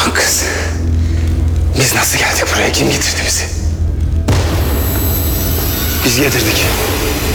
Kız. Biz nasıl geldik buraya? Kim getirdi bizi? Biz getirdik.